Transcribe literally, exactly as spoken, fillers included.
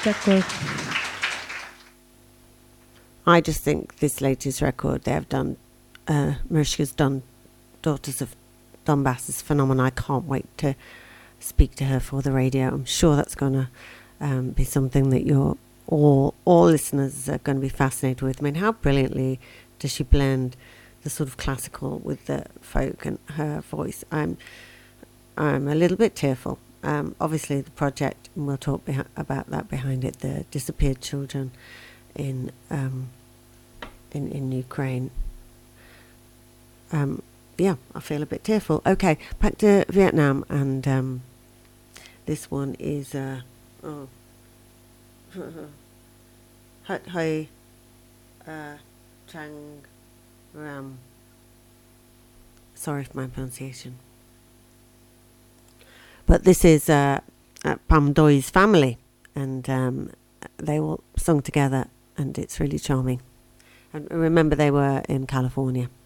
record. I just think this latest record they have done, uh, Mariska's done, Daughters of Donbass is phenomenal. I can't wait to speak to her for the radio. I'm sure that's going to um, be something that you're all all listeners are going to be fascinated with. I mean, how brilliantly does she blend the sort of classical with the folk and her voice? I'm I'm a little bit tearful. Um, obviously, the project, and we'll talk behi- about that behind it, the disappeared children in um, in in Ukraine. Um, yeah, I feel a bit tearful. Okay, back to Vietnam, and um, this one is uh, oh, Hat Hai uh, Chang Ram. Sorry for my pronunciation. But this is uh, uh, Pham Doi's family, and um, they all sung together, and it's really charming. And remember, they were in California.